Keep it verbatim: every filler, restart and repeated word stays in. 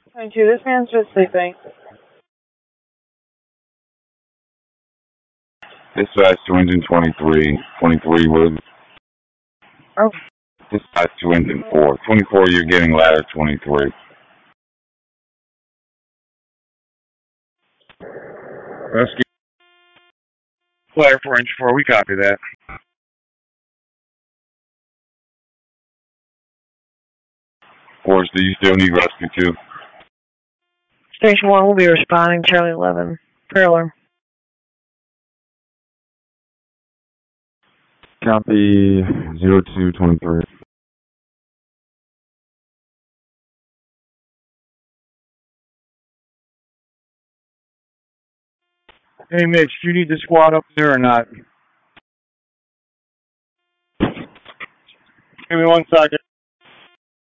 twenty-two, this man's just sleeping. Dispatch to engine twenty-three. twenty-three was. Oh. Dispatch to engine four. twenty-four, you're getting ladder twenty-three. Rescue. Flyer for engine four, we copy that. Forrest, do you still need rescue too? Station one will be responding, Charlie eleven. Parallel. Copy zero two twenty-three. Hey, Mitch, do you need the squad up there or not? Give me one second.